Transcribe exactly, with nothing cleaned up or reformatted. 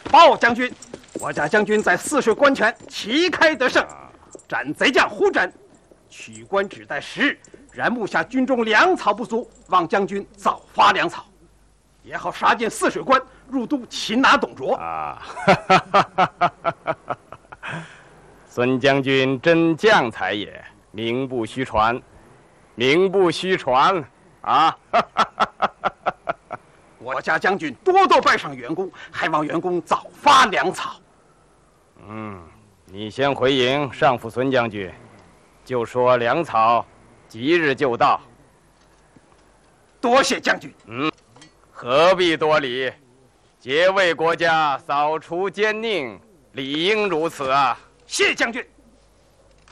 报将军，我家将军在泗水关前旗开得胜，斩贼将胡轸，取关只待时日。然目下军中粮草不足，望将军早发粮草，也好杀进泗水关，入都擒拿董卓。 啊，孙将军真将才也，名不虚传，名不虚传啊！ 我家将军多多拜赏袁公，还望袁公早发粮草。 嗯，你先回营上府孙将军，就说粮草即日就到。 多谢将军。 嗯，何必多礼？皆为国家扫除奸佞，理应如此啊！ 谢将军。